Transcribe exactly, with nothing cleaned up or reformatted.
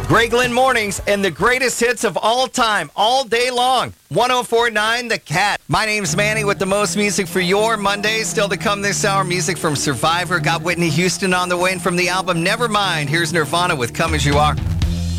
Greg Lynn Mornings and the greatest hits of all time, all day long. one oh four point nine The Cat. My name's Manny with the most music for your Monday. Still to come this hour, music from Survivor. Got Whitney Houston on the way. And from the album Nevermind, here's Nirvana with Come As You Are.